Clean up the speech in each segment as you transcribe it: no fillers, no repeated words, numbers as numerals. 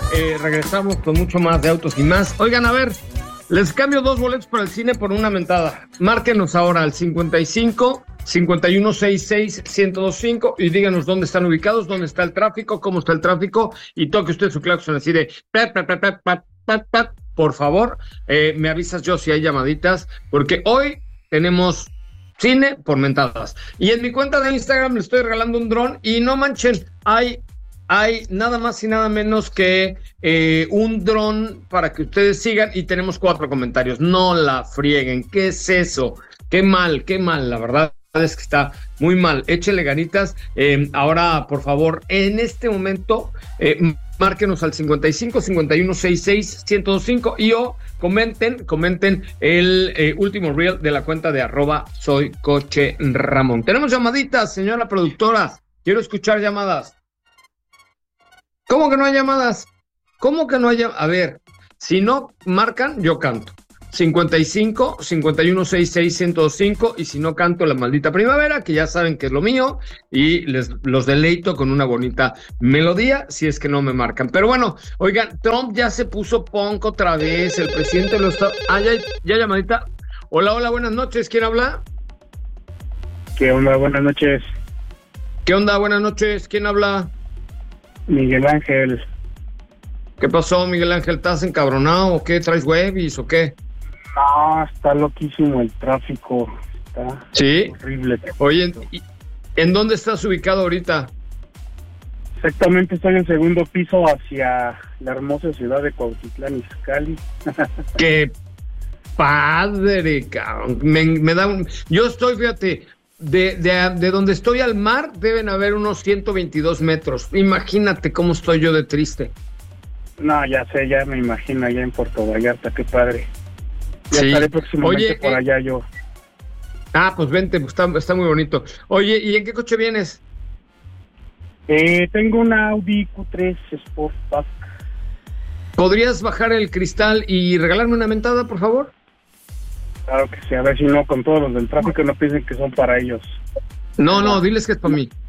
Regresamos con mucho más de Autos y Más. Oigan, a ver, les cambio 2 boletos para el cine por una mentada. Márquenos ahora al 55 5166 1025 y díganos dónde están ubicados, dónde está el tráfico, cómo está el tráfico, y toque usted su claxon así de pat, pat, pat, pat, pat, pat, pat. Por favor, me avisas yo si hay llamaditas, porque hoy tenemos cine por mentadas. Y en mi cuenta de Instagram le estoy regalando un dron y no manchen, hay nada más y nada menos que un dron para que ustedes sigan, y tenemos 4 comentarios. No la frieguen, ¿qué es eso? Qué mal, la verdad es que está muy mal. Échele ganitas. Ahora, por favor, en este momento, márquenos al 55 51 66 1025 y comenten el último reel de la cuenta de @soycocheramón. Tenemos llamaditas, señora productora. Quiero escuchar llamadas. ¿Cómo que no hay llamadas? A ver, si no marcan, yo canto. 55 51 66 1025, y si no, canto La Maldita Primavera, que ya saben que es lo mío, y los deleito con una bonita melodía si es que no me marcan. Pero bueno, oigan, Trump ya se puso punk otra vez, el presidente lo está... ya llamadita. Hola, buenas noches, ¿quién habla? ¿Qué onda? Buenas noches. ¿Qué onda? Buenas noches, ¿quién habla? Miguel Ángel. ¿Qué pasó, Miguel Ángel? ¿Estás encabronado o qué? ¿Traes webis o qué? No, está loquísimo el tráfico. Está horrible. Oye, ¿en dónde estás ubicado ahorita? Exactamente, estoy en el segundo piso hacia la hermosa ciudad de Cuautitlán Izcalli. ¡Qué padre, cabrón! Me da un... Yo estoy, fíjate, de donde estoy al mar deben haber unos 122 metros. Imagínate cómo estoy yo de triste. No, ya sé, ya me imagino allá en Puerto Vallarta, qué padre. Ya estaré próximamente por allá yo. Pues vente, pues está muy bonito. Oye, ¿y en qué coche vienes? Tengo una Audi Q3 Sportback. ¿Podrías bajar el cristal y regalarme una mentada, por favor? Claro que sí, a ver si no, con todos los del tráfico no piensen que son para ellos. No, diles que es para mí.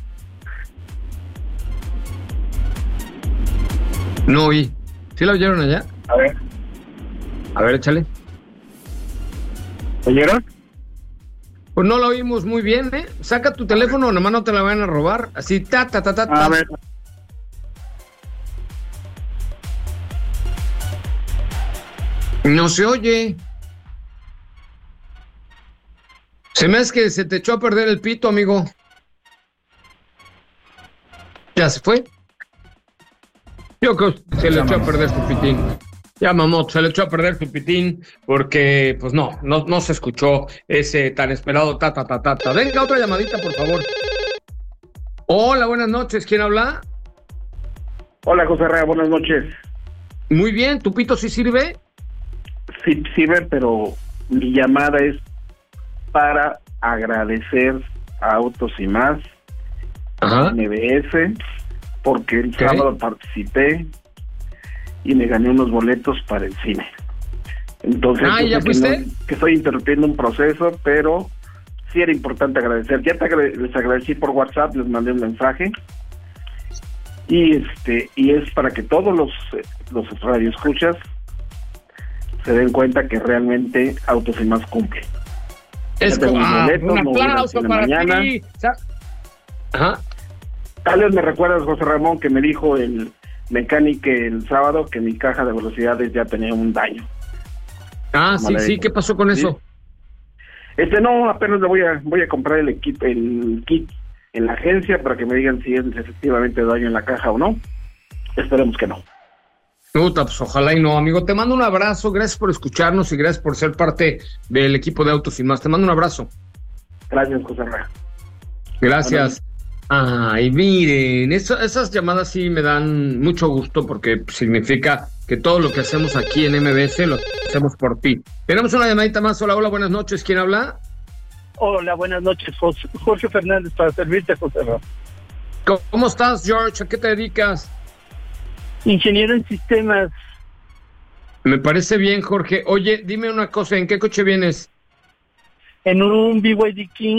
No oí. ¿Sí la oyeron allá? A ver, échale. ¿Oyeron? Pues no la oímos muy bien, ¿eh? Saca tu teléfono, nomás no te la van a robar. Así, ta. A ver. No se oye. Se me hace que se te echó a perder el pito, amigo. ¿Ya se fue? Yo creo que se le echó a perder su pitín. Ya, mamot, se le echó a perder su pitín porque, pues no se escuchó ese tan esperado ta. Venga, otra llamadita, por favor. Hola, buenas noches, ¿quién habla? Hola, José Rea, buenas noches. Muy bien, ¿tu pito sí sirve? Sí sirve, pero mi llamada es para agradecer a Autos y Más, a MBS, porque el sábado participé y me gané unos boletos para el cine. Entonces, ¿ya fuiste? Que estoy interrumpiendo un proceso, pero sí era importante agradecer. Ya les agradecí por WhatsApp, les mandé un mensaje, y es para que todos los radioescuchas se den cuenta que realmente Autos y Más cumple. Un aplauso para ti. Ajá. Tal vez me recuerdas, José Ramón, que me dijo el mecánico el sábado que mi caja de velocidades ya tenía un daño. Sí, ¿qué pasó con eso? No, apenas le voy a comprar el kit en la agencia para que me digan si es efectivamente daño en la caja o no. Esperemos que no. Pues ojalá y no, amigo. Te mando un abrazo, gracias por escucharnos y gracias por ser parte del equipo de Autos y Más. Te mando un abrazo. Gracias, José Ramón. Gracias. Ay, miren, esas llamadas sí me dan mucho gusto porque significa que todo lo que hacemos aquí en MBS lo hacemos por ti. Tenemos una llamadita más. Hola, buenas noches. ¿Quién habla? Hola, buenas noches, Jorge Fernández, para servirte, José Ramón. ¿Cómo estás, George? ¿A qué te dedicas? Ingeniero en sistemas. Me parece bien, Jorge. Oye, dime una cosa, ¿en qué coche vienes? En un BYD King.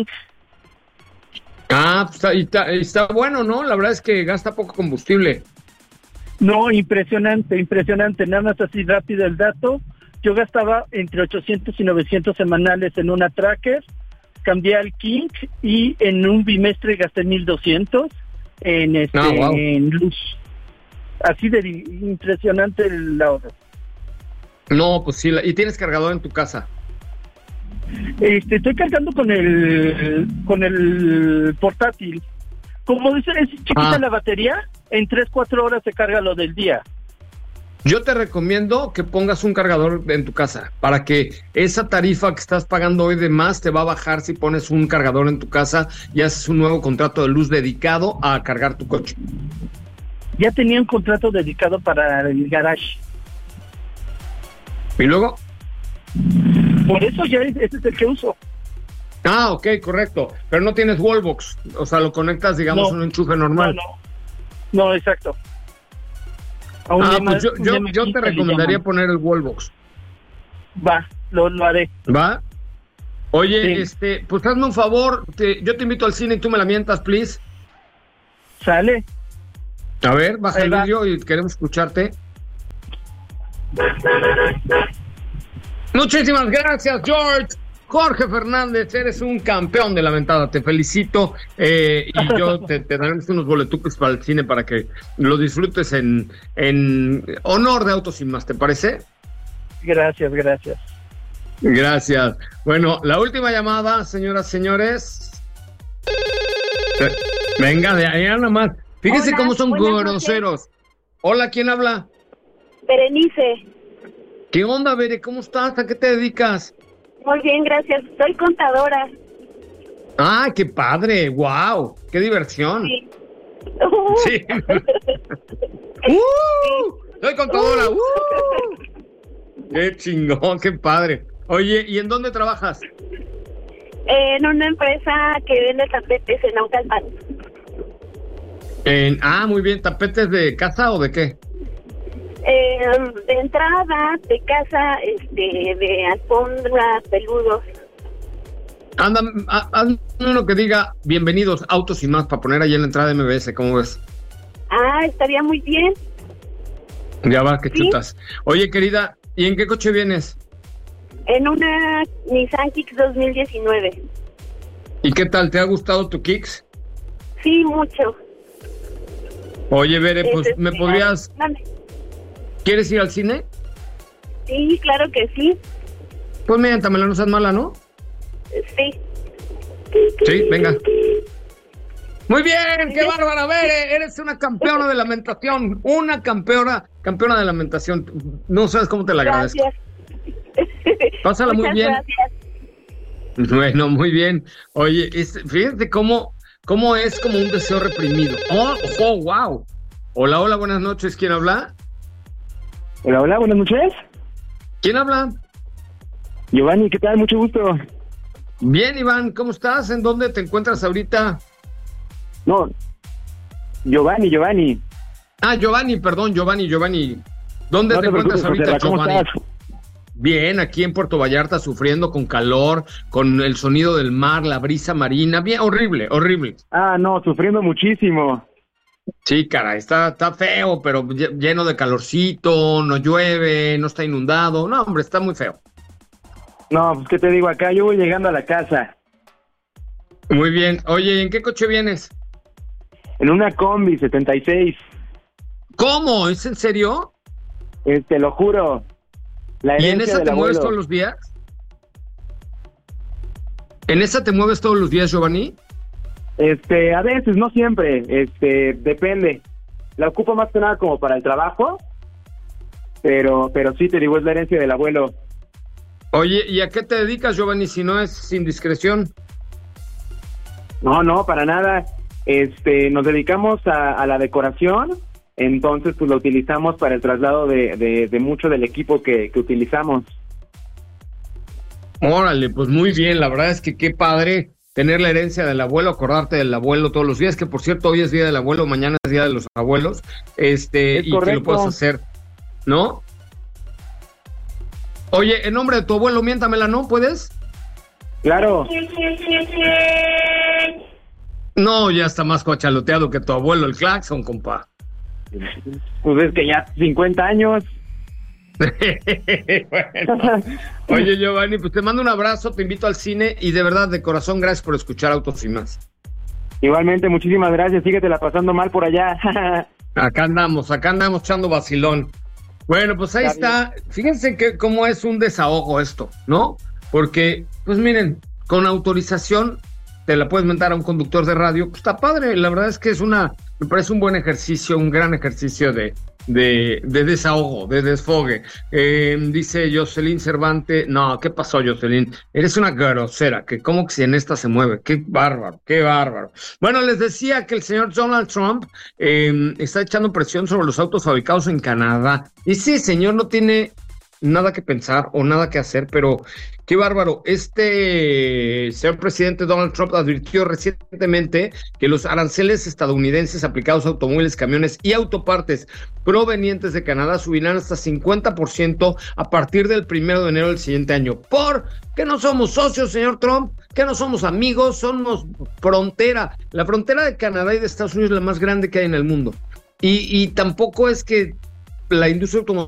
Pues está bueno, ¿no? La verdad es que gasta poco combustible. No, impresionante. Nada más así rápido el dato. Yo gastaba entre 800 y 900 semanales en una tracker, cambié al King y en un bimestre gasté 1200 en luz. Así de impresionante el ahorro. No, pues sí. ¿Y tienes cargador en tu casa? Estoy cargando con el portátil. Como dice, es chiquita la batería, en 3-4 horas se carga lo del día. Yo te recomiendo que pongas un cargador en tu casa para que esa tarifa que estás pagando hoy de más te va a bajar si pones un cargador en tu casa y haces un nuevo contrato de luz dedicado a cargar tu coche. Ya tenía un contrato dedicado para el garage. ¿Y luego? Por eso ya ese es el que uso. Ah, ok, correcto. Pero no tienes wallbox, o sea, lo conectas, digamos, un enchufe normal. No, exacto. Pues yo te recomendaría poner el wallbox. Va, lo haré. ¿Va? Oye, sí. Pues hazme un favor, yo te invito al cine y tú me la mientas, please. ¿Sale? A ver, baja el vídeo y queremos escucharte. Muchísimas gracias, George. Jorge Fernández, eres un campeón de la mentada, te felicito, y yo te daremos unos boletuques para el cine para que lo disfrutes en honor de Autos y Más, ¿te parece? Gracias. Gracias. Bueno, la última llamada, señoras, señores. Venga, de ahí nada más. Fíjese cómo son groseros. Hola, ¿quién habla? Berenice. ¿Qué onda, Bere? ¿Cómo estás? ¿A qué te dedicas? Muy bien, gracias. Soy contadora. ¡Ah, qué padre! ¡Wow! ¡Qué diversión! Sí. Sí. ¡Soy contadora! ¡Qué chingón! ¡Qué padre! Oye, ¿y en dónde trabajas? En una empresa que vende tapetes en Naucalpan. Muy bien. ¿Tapetes de casa o de qué? De entrada, de casa, de alfombras, peludos. Anda, hazme uno que diga bienvenidos, Autos y Más, para poner ahí en la entrada de MBS, ¿cómo ves? Estaría muy bien. Ya va, que chutas. Oye, querida, ¿y en qué coche vienes? En una Nissan Kicks 2019. ¿Y qué tal? ¿Te ha gustado tu Kicks? Sí, mucho. Oye, Bere, pues, ¿me podrías...? Dame. ¿Quieres ir al cine? Sí, claro que sí. Pues miéntamela, no seas mala, ¿no? Sí. Sí, venga. Muy bien, qué bárbara, Bere, eres una campeona de lamentación, una campeona de lamentación. No sabes cómo te la agradezco. Gracias. Pásala muy bien. Gracias. Bueno, muy bien. Oye, fíjate cómo es como un deseo reprimido. Oh, wow. Hola, buenas noches, ¿quién habla? Hola, buenas noches. ¿Quién habla? Giovanni, ¿qué tal? Mucho gusto. Bien, Iván, ¿cómo estás? ¿En dónde te encuentras ahorita? No, Giovanni. Giovanni, perdón, Giovanni. ¿Dónde te encuentras ahorita, ¿Cómo Giovanni? estás? Bien, aquí en Puerto Vallarta, sufriendo con calor, con el sonido del mar, la brisa marina, bien, horrible. No, sufriendo muchísimo. Sí, caray, está feo, pero lleno de calorcito, no llueve, no está inundado. No, hombre, está muy feo. No, pues, ¿qué te digo? Acá yo voy llegando a la casa. Muy bien. Oye, ¿en qué coche vienes? En una Combi 76. ¿Cómo? ¿Es en serio? Te lo juro. ¿Y en esa te mueves todos los días? ¿En esa te mueves todos los días, Giovanni? A veces, no siempre, depende. La ocupo más que nada como para el trabajo, pero sí, te digo, es la herencia del abuelo. Oye, ¿y a qué te dedicas, Giovanni, si no es indiscreción? No, para nada. Nos dedicamos a la decoración, entonces pues lo utilizamos para el traslado de mucho del equipo que utilizamos. Órale, pues muy bien, la verdad es que qué padre tener la herencia del abuelo, acordarte del abuelo todos los días, que por cierto hoy es día del abuelo, mañana es día de los abuelos, y correcto. Que lo puedas hacer, ¿no? Oye, en nombre de tu abuelo, miéntamela, ¿no? ¿Puedes? Claro. No, ya está más cochaloteado que tu abuelo, el claxon, compa. Pues es que ya 50 años. Bueno. Oye, Giovanni, pues te mando un abrazo, te invito al cine y de verdad, de corazón, gracias por escuchar Autos y Más. Igualmente, muchísimas gracias, síguetela pasando mal por allá. Acá andamos echando vacilón. Bueno, pues ahí está. Fíjense que cómo es un desahogo esto, ¿no? Porque, pues miren, con autorización te la puedes mentar a un conductor de radio, pues está padre. La verdad es que me parece un buen ejercicio, un gran ejercicio de desahogo, de desfogue. Dice Jocelyn Cervantes, no, ¿qué pasó, Jocelyn? Eres una grosera, que como que si en esta se mueve, qué bárbaro, qué bárbaro. Bueno, les decía que el señor Donald Trump está echando presión sobre los autos fabricados en Canadá. Y sí, señor, no tiene nada que pensar o nada que hacer, pero qué bárbaro. Señor presidente Donald Trump advirtió recientemente que los aranceles estadounidenses aplicados a automóviles, camiones y autopartes provenientes de Canadá subirán hasta 50% a partir del 1 de enero del siguiente año. ¿Por qué no somos socios, señor Trump? ¿Que no somos amigos? Somos frontera. La frontera de Canadá y de Estados Unidos es la más grande que hay en el mundo. Y tampoco es que la industria automovilística